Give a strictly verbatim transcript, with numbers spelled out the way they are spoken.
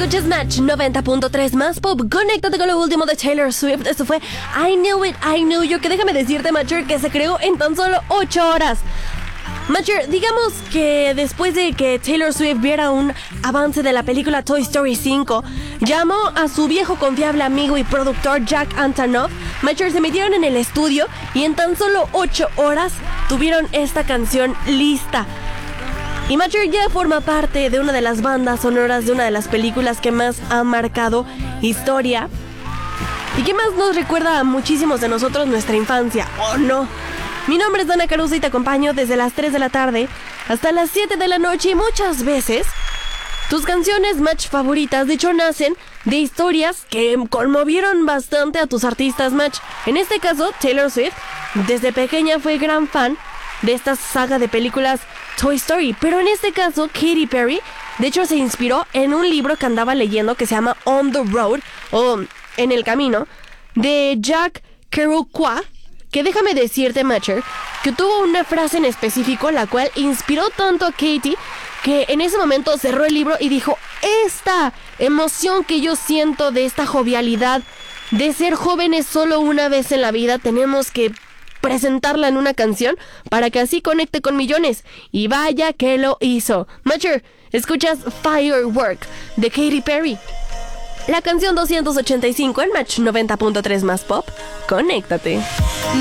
Escuchas Match noventa punto tres más pop. Conéctate con lo último de Taylor Swift. Esto fue I Knew It, I Knew You, que déjame decirte, Matcher, que se creó en tan solo ocho horas. Matcher, digamos que después de que Taylor Swift viera un avance de la película Toy Story cinco, llamó a su viejo confiable amigo y productor Jack Antonoff. Matcher, se metieron en el estudio y en tan solo ocho horas tuvieron esta canción lista. Y Matcher ya forma parte de una de las bandas sonoras de una de las películas que más ha marcado historia y que más nos recuerda a muchísimos de nosotros nuestra infancia, ¿o no? Mi nombre es Dana Caruso y te acompaño desde las tres de la tarde hasta las siete de la noche, y muchas veces tus canciones Match favoritas, de hecho, nacen de historias que conmovieron bastante a tus artistas Match. En este caso, Taylor Swift desde pequeña fue gran fan de esta saga de películas Toy Story, pero en este caso Katy Perry de hecho se inspiró en un libro que andaba leyendo que se llama On the Road, o En el Camino, de Jack Kerouac, que déjame decirte, Matcher, que tuvo una frase en específico la cual inspiró tanto a Katy que en ese momento cerró el libro y dijo: esta emoción que yo siento de esta jovialidad, de ser jóvenes solo una vez en la vida, tenemos que presentarla en una canción para que así conecte con millones. Y vaya que lo hizo. Matcher, escuchas Firework de Katy Perry, la canción doscientos ochenta y cinco en Match noventa punto tres más pop. Conéctate.